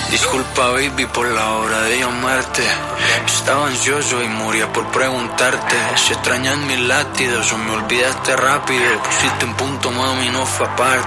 Disculpa, baby, por la hora de llamarte. Estaba ansioso y moría por preguntarte si extrañas mis latidos o me olvidaste rápido. Pusiste un punto, mami, no fue aparte.